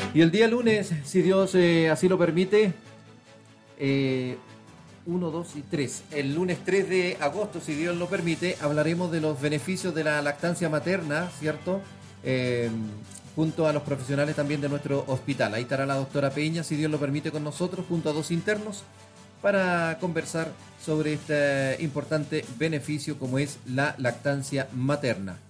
Y el día lunes, si Dios así lo permite, 1, 2 y 3. El lunes 3 de agosto, si Dios lo permite, hablaremos de los beneficios de la lactancia materna, ¿cierto? Junto a los profesionales también de nuestro hospital. Ahí estará la doctora Peña, si Dios lo permite, con nosotros, junto a 2 internos, para conversar sobre este importante beneficio como es la lactancia materna.